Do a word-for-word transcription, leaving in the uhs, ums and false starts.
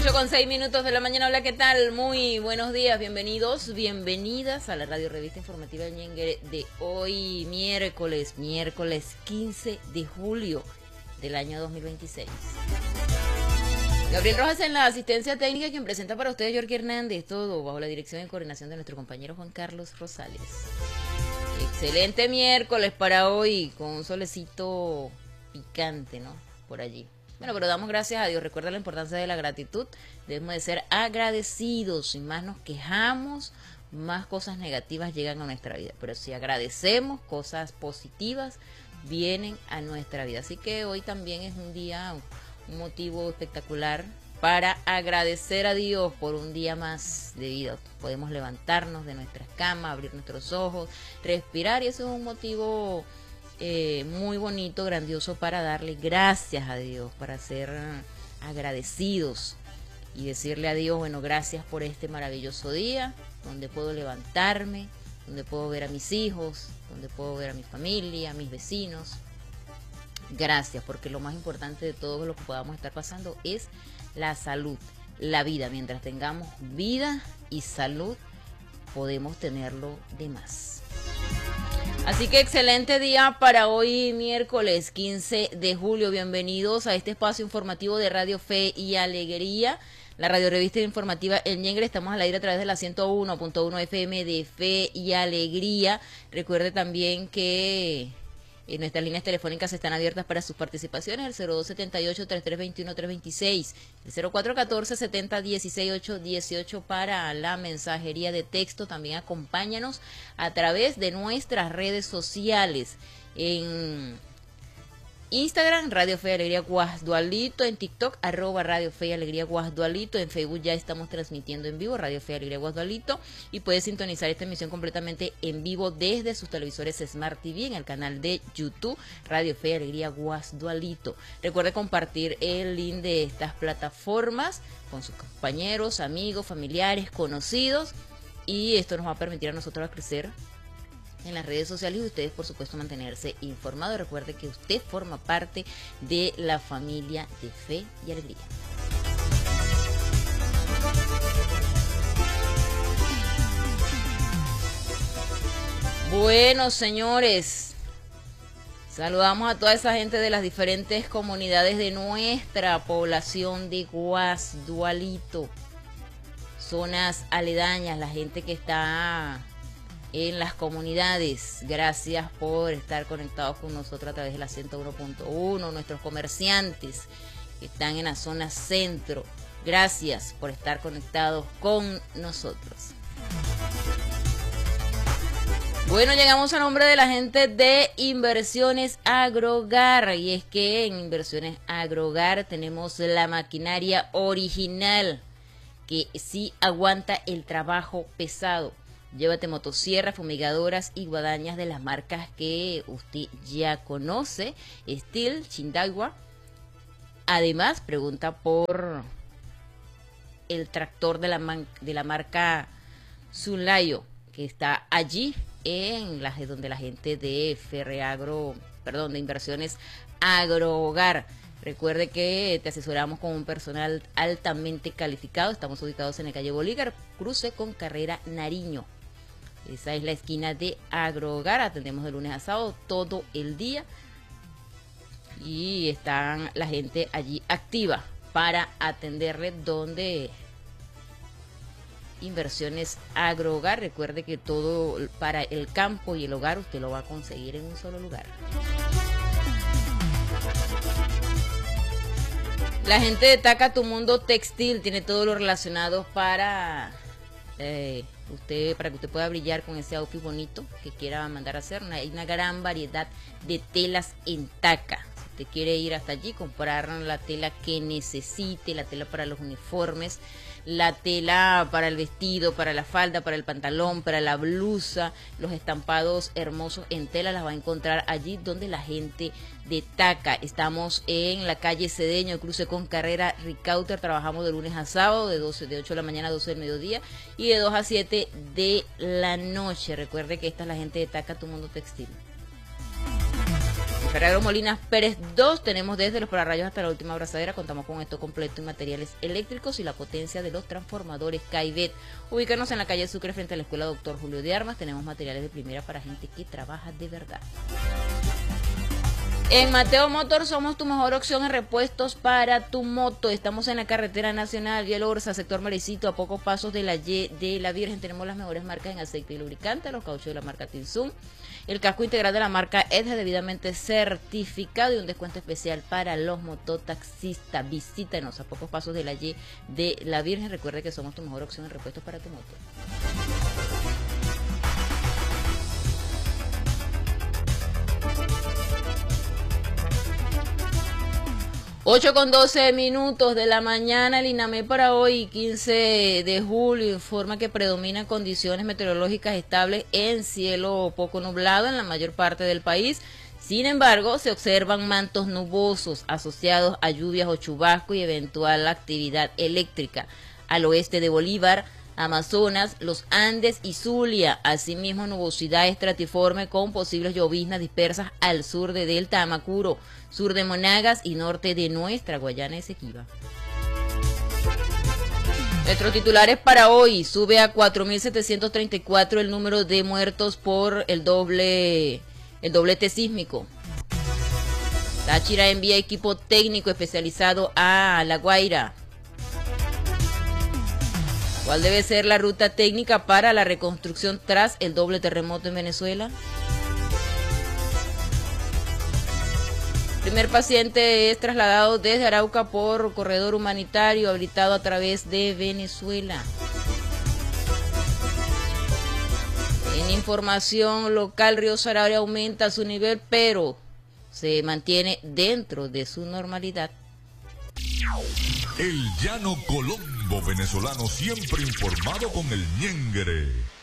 ocho con seis minutos de la mañana. Hola, ¿qué tal? Muy buenos días, bienvenidos, bienvenidas a la radio revista informativa del Ñenguere de hoy, miércoles, miércoles quince de julio del año dos mil veintiséis. Gabriel Rojas en la asistencia técnica, quien presenta para ustedes Yorky Hernández, todo bajo la dirección y coordinación de nuestro compañero Juan Carlos Rosales. Excelente miércoles para hoy, con un solecito picante, ¿no? Por allí. Bueno, pero damos gracias a Dios. Recuerda la importancia de la gratitud. Debemos de ser agradecidos. Sin más nos quejamos, más cosas negativas llegan a nuestra vida. Pero si agradecemos, cosas positivas vienen a nuestra vida. Así que hoy también es un día, un motivo espectacular para agradecer a Dios por un día más de vida. Podemos levantarnos de nuestras camas, abrir nuestros ojos, respirar, y eso es un motivo Eh, muy bonito, grandioso, para darle gracias a Dios, para ser agradecidos y decirle a Dios, bueno, gracias por este maravilloso día, donde puedo levantarme, donde puedo ver a mis hijos, donde puedo ver a mi familia, a mis vecinos. Gracias, porque lo más importante de todo lo que podamos estar pasando es la salud, la vida. Mientras tengamos vida y salud, podemos tenerlo de más. Así que excelente día para hoy, miércoles quince de julio. Bienvenidos a este espacio informativo de Radio Fe y Alegría, la radio revista informativa El Ñenguere. Estamos al aire a través de la ciento uno punto uno F M de Fe y Alegría. Recuerde también que eh, nuestras líneas telefónicas están abiertas para sus participaciones, el cero dos siete ocho, tres tres dos uno, tres dos seis, el cero cuatro uno cuatro, siete cero uno seis, ocho uno ocho para la mensajería de texto. También acompáñanos a través de nuestras redes sociales, en Instagram, Radio Fe y Alegría Guasdualito, en TikTok, arroba Radio Fe y Alegría Guasdualito, en Facebook ya estamos transmitiendo en vivo, Radio Fe y Alegría Guasdualito, y puedes sintonizar esta emisión completamente en vivo desde sus televisores Smart T V en el canal de YouTube, Radio Fe y Alegría Guasdualito. Recuerde compartir el link de estas plataformas con sus compañeros, amigos, familiares, conocidos, y esto nos va a permitir a nosotros crecer en las redes sociales y ustedes, por supuesto, mantenerse informados. Recuerde que usted forma parte de la familia de Fe y Alegría. Bueno, señores, saludamos a toda esa gente de las diferentes comunidades de nuestra población de Guasdualito, zonas aledañas, la gente que está en las comunidades. Gracias por estar conectados con nosotros a través de la ciento uno punto uno, nuestros comerciantes que están en la zona centro, gracias por estar conectados con nosotros. Bueno, llegamos a nombre de la gente de Inversiones Agrogar, y es que en Inversiones Agrogar tenemos la maquinaria original que sí aguanta el trabajo pesado. Llévate motosierras, fumigadoras y guadañas de las marcas que usted ya conoce, Steel, Chindagua. Además, pregunta por el tractor de la, man, de la marca Zulayo, que está allí en la, donde la gente de Ferreagro, perdón, de Inversiones Agrohogar. Recuerde que te asesoramos con un personal altamente calificado. Estamos ubicados en la calle Bolívar, cruce con Carrera Nariño. Esa es la esquina de Agrohogar. Atendemos de lunes a sábado todo el día. Y están la gente allí activa para atenderle, donde Inversiones Agrohogar. Recuerde que todo para el campo y el hogar usted lo va a conseguir en un solo lugar. La gente de Taca Tu Mundo Textil tiene todo lo relacionado para eh, usted, para que usted pueda brillar con ese outfit bonito que quiera mandar a hacer. Hay una gran variedad de telas en Taca. Si usted quiere ir hasta allí, comprar la tela que necesite, la tela para los uniformes, la tela para el vestido, para la falda, para el pantalón, para la blusa, los estampados hermosos en tela, las va a encontrar allí donde la gente de Taca. Estamos en la calle Cedeño, cruce con Carrera Ricauter. Trabajamos de lunes a sábado, de doce, de ocho de la mañana a doce del mediodía y de dos a siete de la noche. Recuerde que esta es la gente de Taca Tu Mundo Textil. En Ferrero Molinas Pérez dos tenemos desde los pararrayos hasta la última abrazadera. Contamos con esto completo en materiales eléctricos y la potencia de los transformadores Caivet. Ubícanos en la calle Sucre frente a la Escuela Doctor Julio de Armas. Tenemos materiales de primera para gente que trabaja de verdad. En Mateo Motor somos tu mejor opción en repuestos para tu moto. Estamos en la carretera nacional Vía Orza, sector Marecito, a pocos pasos de la Y de la Virgen. Tenemos las mejores marcas en aceite y lubricante, los cauchos de la marca Tilsum, el casco integral de la marca Edge debidamente certificado y un descuento especial para los mototaxistas. Visítanos a pocos pasos de la Y de la Virgen. Recuerde que somos tu mejor opción en repuestos para tu moto. ocho con doce minutos de la mañana, el INAME para hoy, quince de julio, informa que predominan condiciones meteorológicas estables en cielo poco nublado en la mayor parte del país. Sin embargo, se observan mantos nubosos asociados a lluvias o chubasco y eventual actividad eléctrica. Al oeste de Bolívar, Amazonas, los Andes y Zulia, asimismo nubosidad estratiforme con posibles lloviznas dispersas al sur de Delta Amacuro, sur de Monagas y norte de nuestra Guayana Esequiba. Nuestros titulares para hoy: sube a cuatro mil setecientos treinta y cuatro el número de muertos por el doble el doblete sísmico. Táchira envía equipo técnico especializado a La Guaira. ¿Cuál debe ser la ruta técnica para la reconstrucción tras el doble terremoto en Venezuela? Primer paciente es trasladado desde Arauca por corredor humanitario habilitado a través de Venezuela. En información local, Río Sarabia aumenta su nivel, pero se mantiene dentro de su normalidad. El llano Colombo venezolano, siempre informado con el ñengere.